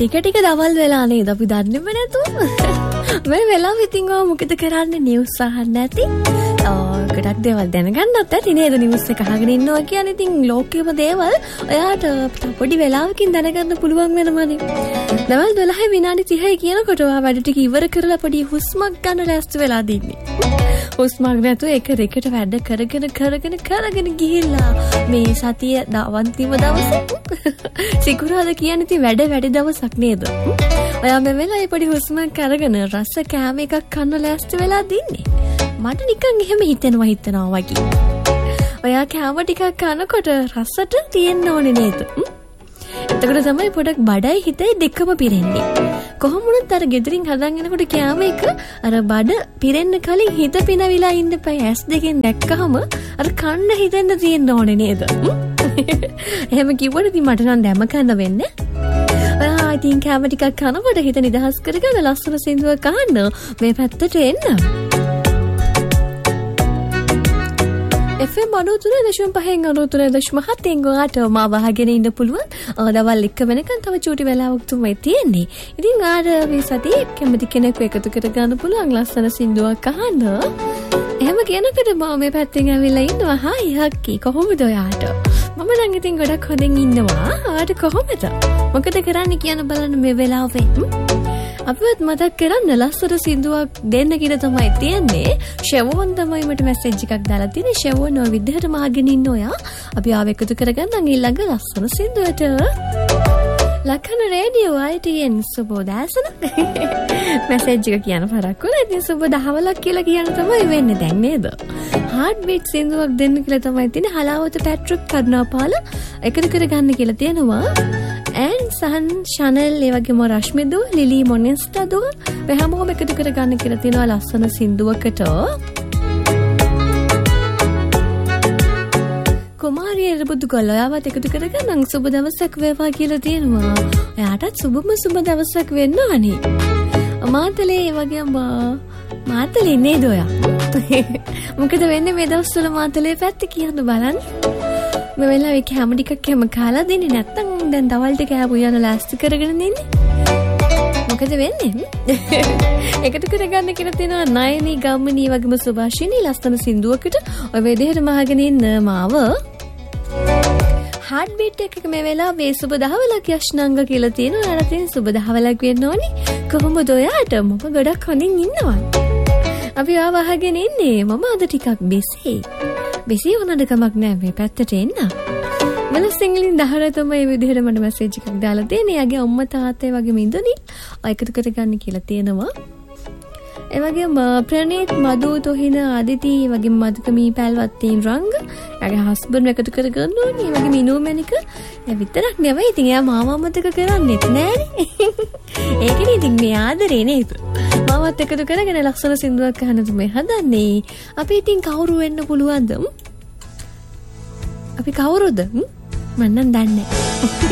ටික ටික දවල් වෙලා නේද අපි දන්නේම නැතුව මේ වෙලාව ඉතින් ඔය මොකද කරන්නේ නිවුස් අහන්න නැති ගොඩක් දේවල් දැනගන්නත් ඇති නේද නිවුස් එක අහගෙන ඉන්නවා කියන්නේ ඉතින් ලෝකෙම දේවල් ඔයාට පොඩි වෙලාවකින් දැනගන්න පුළුවන් වෙනවනේ දවල් 12 විනාඩි 30 කියනකොට ඔයා වැඩ ටික ඉවර කරලා පොඩි හුස්මක් ගන්න ලෑස්ති වෙලා දින්නේ හුස්මක් නැතුව එක රෙකට වැඩ කරගෙන ගිහිල්ලා මේ සතිය දවන්තිම දවසේ සිකුරාදා කියන්නේ ඉතින් වැඩ දවසක් නේද ඔයා මේ වෙලාවේ පොඩි හුස්මක් අරගෙන රස කෑම එකක් කන්න ලෑස්ති වෙලා දින්නේ මට නිකන් එහෙම හිතෙනවා වගේ. ඔයා කෑම ටිකක් කනකොට රසට තියෙන්න ඕනේ නේද? එතකොට තමයි පොඩක් බඩයි හිතේ දෙකම පිරෙන්නේ. කොහොම වුණත් අර ගෙදරින් හදන් එනකොට කෑම එක අර බඩ පිරෙන්න කලින් හිත පිනවිලා ඉන්න පය ඇස් දෙකෙන් දැක්කහම අර කන්න හිතෙන්න තියෙන්න ඕනේ නේද? එහෙම කිව්වොත් ඉතින් මට නම් දැම කන්න වෙන්නේ. ඔයා ඉතින් කෑම ටිකක් කනකොට හිත නිදහස් කරගෙන ලස්සන සින්දුවක් අහන්න මේ පැත්තට එන්න. FM 93.5 ගාට මාව අහගෙන ඉන්න පුළුවන්. දවල් 1 වෙනකන් තව චූටි වෙලාවක් තමයි තියෙන්නේ. ඉතින් ආර මේ සතියේ කැමති කෙනෙක්ව එකතු කර ගන්න පුළුවන් ලස්සන සින්දුවක් අහන්න. එහෙම කියනකොට මම මේ පැත්තෙන් ඇවිල්ලා ඉන්නවා. හායි හක්කි කොහොමද ඔයාට? මම නම් ඉතින් ගොඩක් හොඳින් ඉන්නවා. ආට කොහොමද? මොකද කරන්නේ කියන බලන්න මේ වෙලාවේ. අපිවත් මතක් කරන්න ලස්සන සින්දුවක් දෙන්න කියලා තමයි තියන්නේ. ෂෙවෝන් තමයි මට මැසේජ් එකක් දාලා තියෙන්නේ. ෂෙවෝන් ඔය විදිහට මාගෙන ඉන්න ඔයා. අපි ආව එකතු කරගන්න ඊළඟ ලස්සන සින්දුවට. ලක්කන රේඩියෝ ITN සුබෝදෑසන. මැසේජ් එක කියන පරක්කුල ඉතින් සුබ දහවලක් කියලා කියන තමයි වෙන්නේ දැන් නේද? හાર્ට් බීට් සින්දුවක් දෙන්න කියලා තමයි තියන්නේ. හලාවත පැට්‍රික් කරුණාපාල එකතු කරගන්න කියලා තියෙනවා. and සහන් ශනල් ඒ වගේම රශ්මි දුව ලිලි මොනෙස්ටා දුව වෙහමෝම එකතු කරගන්න කියලා තියෙනවා ලස්සන සින්දුවකට. කුමාරිය රබුදු ගලයාවත් එකතු කරගන්න සුබ දවසක් වේවා කියලා තියෙනවා. එයාටත් සුබ දවසක් වෙන්න ඕනේ. මාතලේ ඒ වගේම මාතලේ නේද ඔයා? මොකද වෙන්නේ මේ දවස්වල මාතලේ පැත්තේ කියන්න බලන්න. මේ වෙලාවේ කැම ටිකක් හැම කාලා දෙන්නේ නැත්තම් දැන් දවල්ට කෑපු යන ලෑස්ති කරගෙන ඉන්නේ. මොකද වෙන්නේ? එකතු කරගන්න කියලා තියෙනවා නයනී ගම්මිනී වගේම සුභාෂිනී ලස්සන සින්දුවකට ඔය විදිහට මහගෙන ඉන්න මාව. හાર્ට් බීට් එකක මේ වෙලාවේ සුබ දහවලක් යෂ්ණංග කියලා තියෙනවා. නේද? තියෙන සුබ දහවලක් වෙන්න ඕනි. කොහොමද ඔයාට? මොක ගොඩක් හොඳින් ඉන්නවා. අපි ආව අහගෙන ඉන්නේ. මම අද ටිකක් බිසි වුණාද කමක් නැහැ මේ පැත්තට එන්න. මම සිංහලෙන් 10 තමයි මේ විදිහට මට මැසේජ් එකක් දාලා තියෙන්නේ. යාගේ අම්මා තාත්තේ වගේම ඉඳනි එකතු කරගන්න කියලා තියෙනවා. ඒ වගේම ප්‍රනීත් මදු තොහින ආදිති වගේම මදුකමී පැල්වත්තින් රංග යාගේ හස්බන්ඩ් එකතු කරගන්න ඕනේ. ඒ වගේම ඉනුමැනික විතරක් නෙවෙයි ඉතින් එයා මාව අමතක කරන්නේත් නෑනේ. ඒකනේ ඉතින් මේ ආදරේ නේද? මාවත් එකතු කරගෙන ලස්සන සින්දුවක් අහන්න තමයි හදන්නේ. අපි ඉතින් කවුරු වෙන්න පුළුවන්ද? අපි කවුරුද? මම නම් දන්නේ නැහැ.